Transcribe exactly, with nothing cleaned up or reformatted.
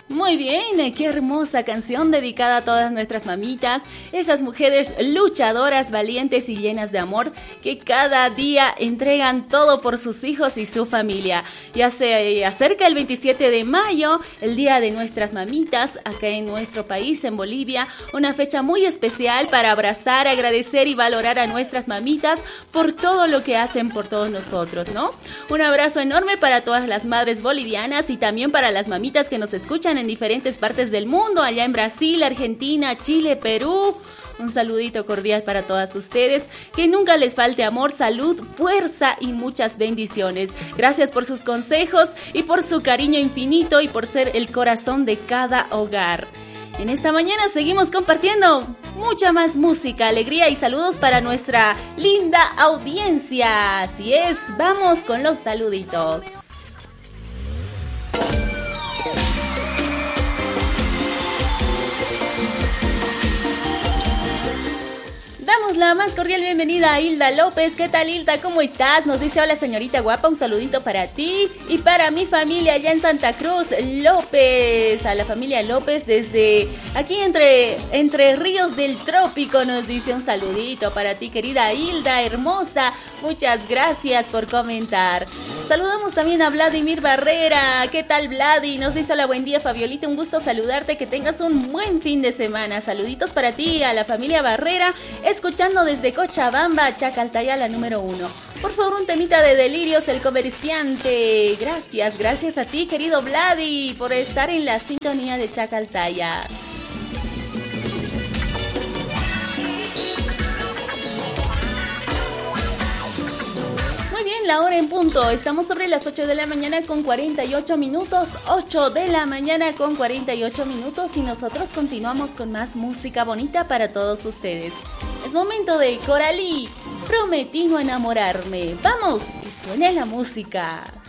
Muy bien, qué hermosa canción dedicada a todas nuestras mamitas, esas mujeres luchadoras, valientes y llenas de amor que cada día entregan todo por sus hijos y su familia. Ya se acerca el veintisiete de mayo, el día de nuestras mamitas, acá en nuestro país, en Bolivia, una fecha muy especial para abrazar, agradecer y valorar a nuestras mamitas por todo lo que hacen por todos nosotros, ¿no? Un abrazo enorme para todas las madres bolivianas y también para las mamitas que nos escuchan en diferentes partes del mundo, allá en Brasil, Argentina, Chile, Perú. Un saludito cordial para todas ustedes, que nunca les falte amor, salud, fuerza y muchas bendiciones. Gracias por sus consejos y por su cariño infinito y por ser el corazón de cada hogar. En esta mañana seguimos compartiendo mucha más música, alegría y saludos para nuestra linda audiencia. Así es, vamos con los saluditos. Damos la más cordial bienvenida a Hilda López. ¿Qué tal, Hilda? ¿Cómo estás? Nos dice: hola, señorita guapa, un saludito para ti y para mi familia allá en Santa Cruz López. A la familia López desde aquí entre, entre ríos del trópico nos dice un saludito para ti, querida Hilda, hermosa. Muchas gracias por comentar. Saludamos también a Vladimir Barrera. ¿Qué tal, Vladi? Nos dice: hola, buen día, Fabiolita, un gusto saludarte, que tengas un buen fin de semana. Saluditos para ti, a la familia Barrera, escuchando desde Cochabamba, Chacaltaya, la número uno. Por favor, un temita de Delirios, el comerciante. Gracias, gracias a ti, querido Vladi, por estar en la sintonía de Chacaltaya. Muy bien, la hora en punto. Estamos sobre las ocho de la mañana con cuarenta y ocho minutos. ocho de la mañana con cuarenta y ocho minutos y nosotros continuamos con más música bonita para todos ustedes. Es momento de Coralí, Prometí no enamorarme. Vamos, que suene la música.